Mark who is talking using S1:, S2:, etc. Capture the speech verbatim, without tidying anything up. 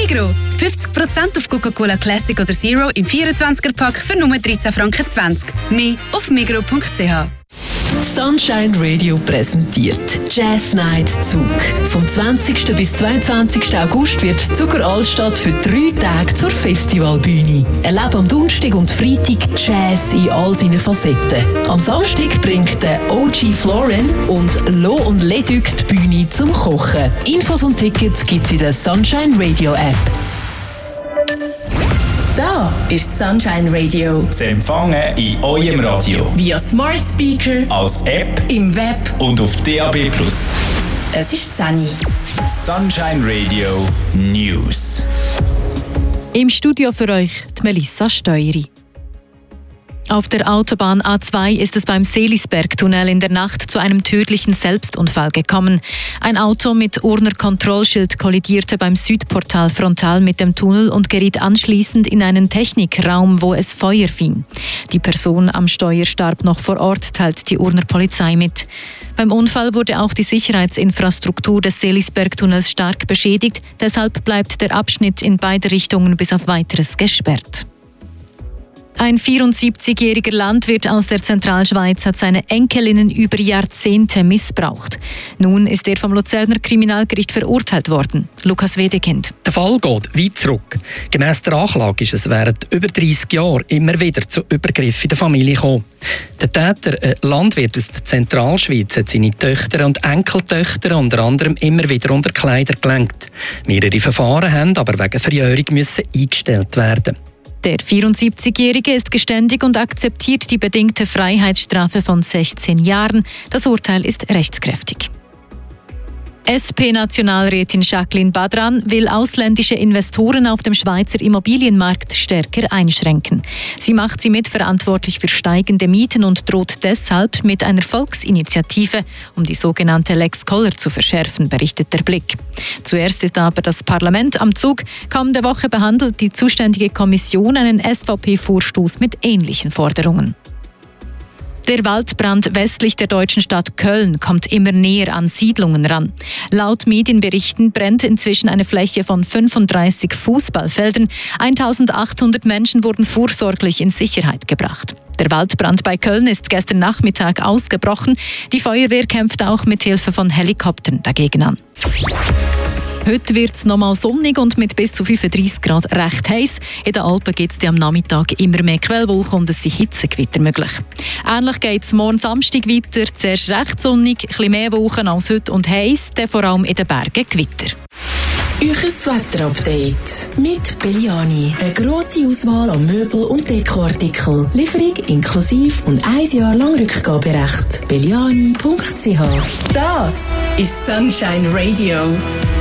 S1: Migros. fünfzig Prozent auf Coca-Cola Classic oder Zero im vierundzwanziger-Pack für nur dreizehn Franken zwanzig. Mehr auf migros punkt c h.
S2: Sunshine Radio präsentiert Jazz Night Zug. Vom zwanzigsten bis zweiundzwanzigsten August wird Zuger Altstadt für drei Tage zur Festivalbühne. Erlebe am Donnerstag und Freitag Jazz in all seinen Facetten. Am Samstag bringt der O G Floren und Lo und Leduc die Bühne zum Kochen. Infos und Tickets gibt's in der Sunshine Radio App.
S3: Da ist Sunshine Radio.
S4: Zu empfangen in eurem Radio.
S3: Via Smart Speaker,
S4: als App,
S3: im Web
S4: und auf D A B plus.
S3: Es ist zehn.
S4: Sunshine Radio News.
S5: Im Studio für euch die Melissa Steueri. Auf der Autobahn A zwei ist es beim Seelisberg-Tunnel in der Nacht zu einem tödlichen Selbstunfall gekommen. Ein Auto mit Urner Kontrollschild kollidierte beim Südportal frontal mit dem Tunnel und geriet anschließend in einen Technikraum, wo es Feuer fing. Die Person am Steuer starb noch vor Ort, teilt die Urner Polizei mit. Beim Unfall wurde auch die Sicherheitsinfrastruktur des Seelisberg-Tunnels stark beschädigt. Deshalb bleibt der Abschnitt in beide Richtungen bis auf Weiteres gesperrt. Ein vierundsiebzigjähriger Landwirt aus der Zentralschweiz hat seine Enkelinnen über Jahrzehnte missbraucht. Nun ist er vom Luzerner Kriminalgericht verurteilt worden. Lukas Wedekind.
S6: Der Fall geht weit zurück. Gemäss der Anklage ist es während über dreissig Jahren immer wieder zu Übergriffen in der Familie gekommen. Der Täter, ein Landwirt aus der Zentralschweiz, hat seine Töchter und Enkeltöchter unter anderem immer wieder unter Kleider gelenkt. Mehrere Verfahren haben aber wegen Verjährung müssen eingestellt werden.
S5: Der vierundsiebzigjährige ist geständig und akzeptiert die bedingte Freiheitsstrafe von sechzehn Jahren. Das Urteil ist rechtskräftig. S P-Nationalrätin Jacqueline Badran will ausländische Investoren auf dem Schweizer Immobilienmarkt stärker einschränken. Sie macht sie mitverantwortlich für steigende Mieten und droht deshalb mit einer Volksinitiative, um die sogenannte Lex Koller zu verschärfen, berichtet der Blick. Zuerst ist aber das Parlament am Zug. Kommende Woche behandelt die zuständige Kommission einen S V P-Vorstoß mit ähnlichen Forderungen. Der Waldbrand westlich der deutschen Stadt Köln kommt immer näher an Siedlungen ran. Laut Medienberichten brennt inzwischen eine Fläche von fünfunddreißig Fußballfeldern. eintausendachthundert Menschen wurden vorsorglich in Sicherheit gebracht. Der Waldbrand bei Köln ist gestern Nachmittag ausgebrochen. Die Feuerwehr kämpft auch mit Hilfe von Helikoptern dagegen an. Heute wird es nochmal sonnig und mit bis zu fünfunddreißig Grad recht heiß. In den Alpen gibt es am Nachmittag immer mehr Quellwolken und es sind Hitzegewitter möglich. Ähnlich geht es morgen Samstag weiter. Zuerst recht sonnig, etwas mehr Wolken als heute und heiß, dann vor allem in den Bergen Gewitter.
S3: Euches Wetterupdate mit Belliani. Eine grosse Auswahl an Möbel- und Dekoartikeln. Lieferung inklusive und ein Jahr lang Rückgaberecht. belliani punkt c h. Das ist Sunshine Radio.